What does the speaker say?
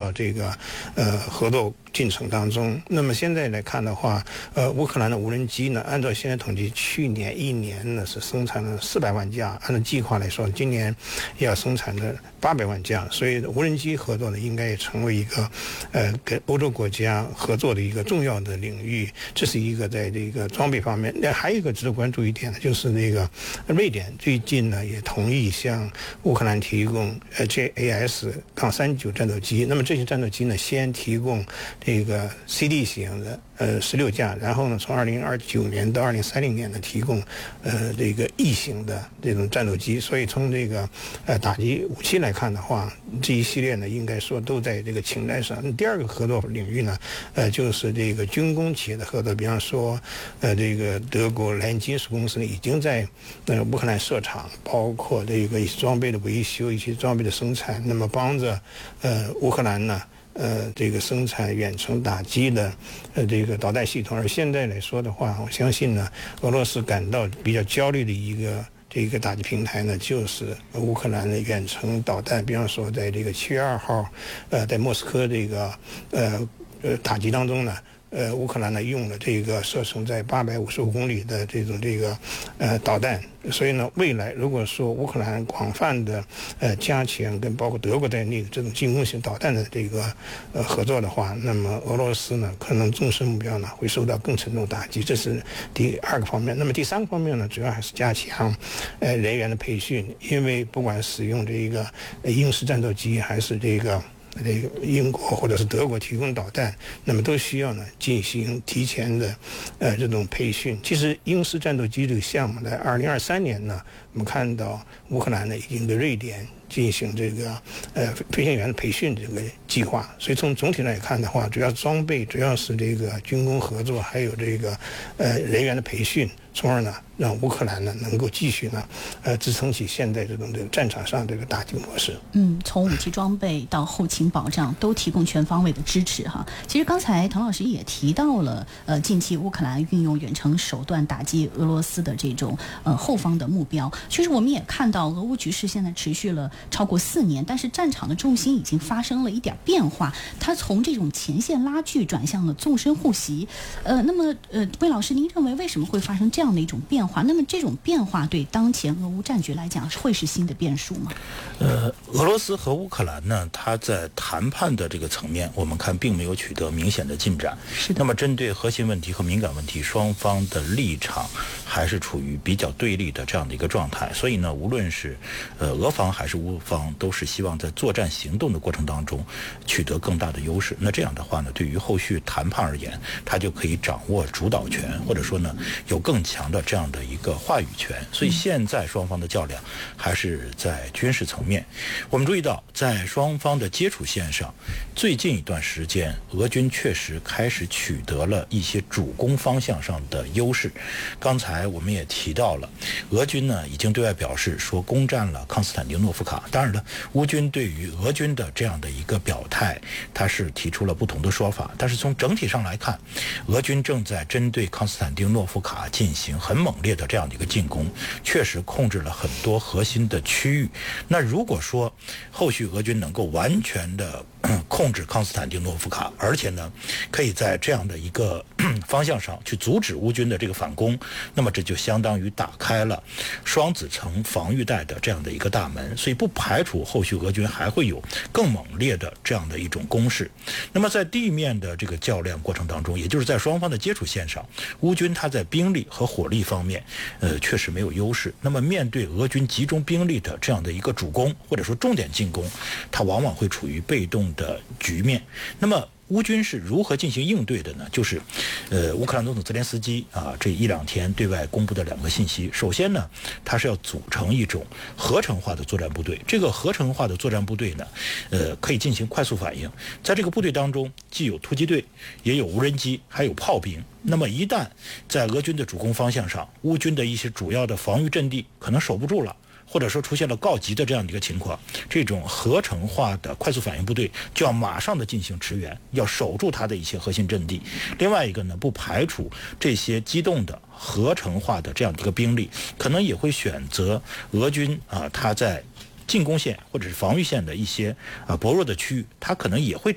到这个合作进程当中。那么现在来看的话，乌克兰的无人机呢，按照现在统计，去年1年呢是生产了400万架，按照计划来说，今年也要生产的800万架。所以无人机合作呢，应该也成为一个跟欧洲国家合作的一个重要的领域。这是一个在这个装备方面。那还有一个值得关注一点呢，就是那个瑞典最近呢也同意向乌克兰提供JAS-39战斗机。那么这些战斗机呢，先提供这个 CD 型的16架，然后呢，从2029年到2030年呢，提供这个 E 型的这种战斗机。所以从这个打击武器来看的话，这一系列呢，应该说都在这个清单上。第二个合作领域呢，就是这个军工企业的合作，比方说这个德国莱茵金属公司呢，已经在乌克兰设厂，包括这个一些装备的维修、一些装备的生产，那么帮着乌克兰呢。这个生产远程打击的这个导弹系统。而现在来说的话，我相信呢，俄罗斯感到比较焦虑的这个打击平台呢，就是乌克兰的远程导弹。比方说，在这个7月2号，在莫斯科这个打击当中呢。乌克兰呢用了这个射程在855公里的这个导弹。所以呢，未来如果说乌克兰广泛的加强跟包括德国在内的这种进攻型导弹的这个合作的话，那么俄罗斯呢可能纵深目标呢会受到更沉重打击。这是第二个方面。那么第三个方面呢，主要还是加强人员的培训，因为不管使用这个鹰式战斗机还是这个英国或者是德国提供导弹，那么都需要呢进行提前的这种培训。其实鹰式战斗机这个项目在2023年呢，我们看到乌克兰呢已经对瑞典进行这个飞行员的培训这个计划。所以从总体来看的话，主要装备主要是这个军工合作，还有这个人员的培训，从而呢让乌克兰呢能够继续呢支撑起现在这个战场上这个打击模式。 从武器装备到后勤保障都提供全方位的支持哈。其实刚才唐老师也提到了近期乌克兰运用远程手段打击俄罗斯的这种后方的目标。其实我们也看到俄乌局势现在持续了超过4年，但是战场的重心已经发生了一点变化，它从这种前线拉锯转向了纵深护袭。那么魏老师，您认为为什么会发生这样的一种变化？那么这种变化对当前俄乌战局来讲会是新的变数吗？ 俄罗斯和乌克兰呢，它在谈判的这个层面，我们看并没有取得明显的进展。 是的。 那么针对核心问题和敏感问题，双方的立场还是处于比较对立的这样的一个状态。所以呢，无论是俄方还是乌方，都是希望在作战行动的过程当中取得更大的优势。那这样的话呢，对于后续谈判而言，它就可以掌握主导权，或者说呢，有更强的这样的一个话语权。所以现在双方的较量还是在军事层面。我们注意到，在双方的接触线上，最近一段时间，俄军确实开始取得了一些主攻方向上的优势。刚才我们也提到了，俄军呢已经对外表示说攻占了康斯坦丁诺夫卡。当然了，乌军对于俄军的这样的一个表态，他是提出了不同的说法。但是从整体上来看，俄军正在针对康斯坦丁诺夫卡进行很猛烈的这样的一个进攻，确实控制了很多核心的区域。那如果说后续俄军能够完全的控制康斯坦丁诺夫卡，而且呢可以在这样的一个方向上去阻止乌军的这个反攻，那么这就相当于打开了双子城防御带的这样的一个大门。所以不排除后续俄军还会有更猛烈的这样的一种攻势。那么在地面的这个较量过程当中，也就是在双方的接触线上，乌军它在兵力和火力方面确实没有优势。那么面对俄军集中兵力的这样的一个主攻或者说重点进攻，它往往会处于被动的局面。那么乌军是如何进行应对的呢？就是乌克兰总统泽连斯基这1-2天对外公布的2个信息。首先呢，他是要组成一种合成化的作战部队。这个合成化的作战部队呢，可以进行快速反应。在这个部队当中，既有突击队，也有无人机，还有炮兵。那么一旦在俄军的主攻方向上，乌军的一些主要的防御阵地可能守不住了，或者说出现了告急的这样的一个情况，这种合成化的快速反应部队就要马上的进行驰援，要守住它的一些核心阵地。另外一个呢，不排除这些机动的合成化的这样的一个兵力，可能也会选择俄军它在进攻线或者是防御线的一些薄弱的区域，它可能也会